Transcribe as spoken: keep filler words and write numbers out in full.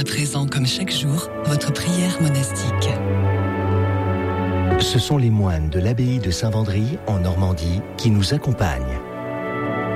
à présent, comme chaque jour, votre prière monastique. Ce sont les moines de l'abbaye de Saint-Vendry, en Normandie, qui nous accompagnent.